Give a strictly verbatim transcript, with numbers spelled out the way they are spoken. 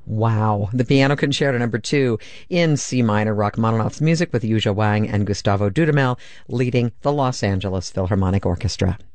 Wow. The Piano Concerto Number Two in C minor, Rachmaninoff's music with Yuja Wang and Gustavo Dudamel leading the Los Angeles Philharmonic Orchestra.